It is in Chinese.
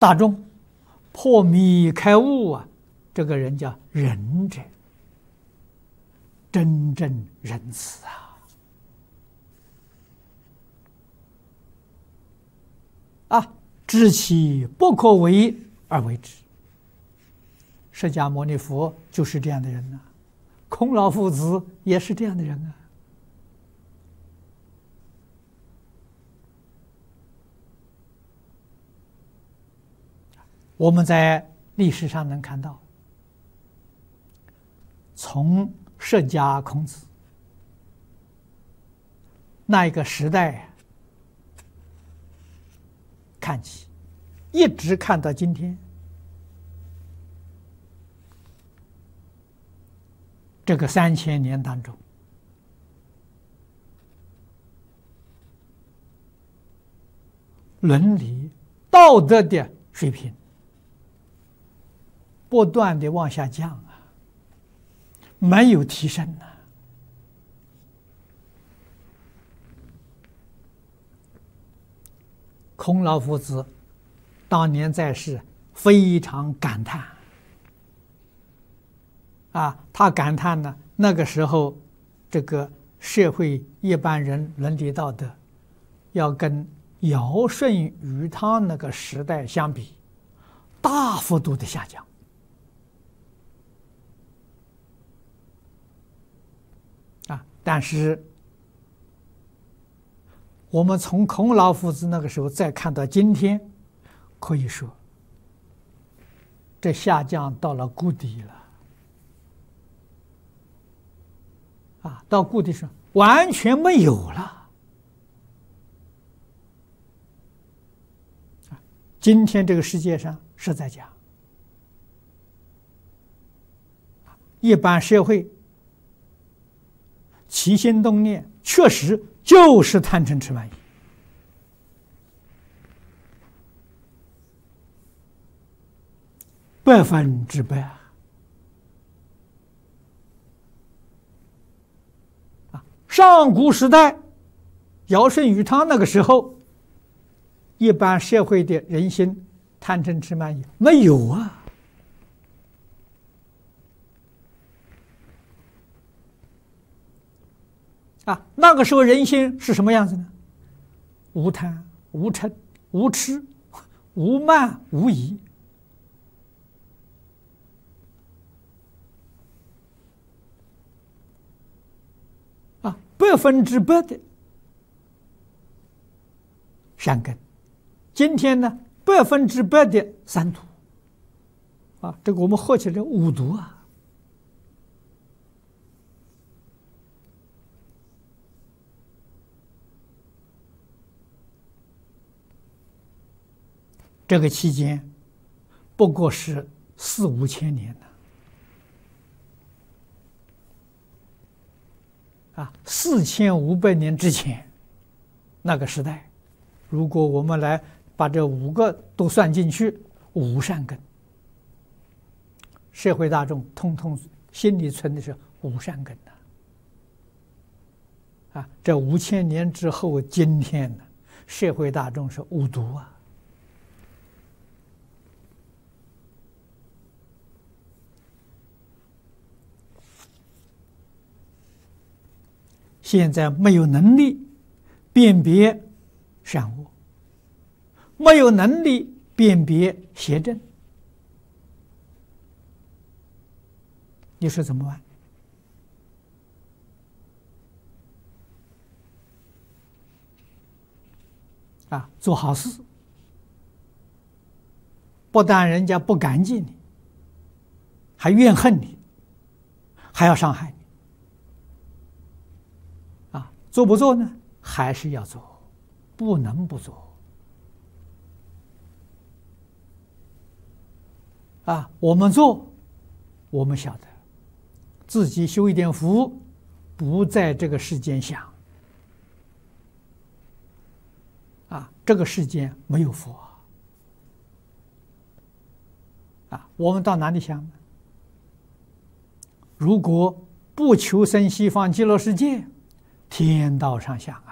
大众，破迷开悟啊，这个人叫仁者，真正仁慈知其不可为而为之。释迦牟尼佛就是这样的人孔老夫子也是这样的人我们在历史上能看到，从释迦孔子那一个时代看起，一直看到今天，这个3000年当中，伦理道德的水平不断的往下降没有提升孔老夫子当年在世非常感叹他感叹呢，那个时候这个社会一般人伦理道德要跟尧舜禹汤那个时代相比，大幅度的下降但是我们从孔老夫子那个时候再看到今天，可以说这下降到了谷底了到谷底上完全没有了今天这个世界上是在讲一般社会起心动念确实就是贪嗔痴慢疑100%上古时代尧舜禹汤那个时候，一般社会的人心贪嗔痴慢疑没有那个时候人心是什么样子呢？无贪无嗔无痴无慢无疑100%的善根。今天呢100%的三毒这个我们合起来五毒这个期间不过是4、5千年4500年之前那个时代，如果我们来把这5个都算进去，无善根，社会大众通通心里存的是无善根这5000年之后，今天呢，社会大众是无毒现在没有能力辨别善恶，没有能力辨别邪正，你说怎么办？做好事，不但人家不感激你，还怨恨你，还要伤害你。做不做呢？还是要做，不能不做。我们做，我们晓得自己修一点福，不在这个世间想这个世间没有佛我们到哪里想呢？如果不求生西方极乐世界，天道上想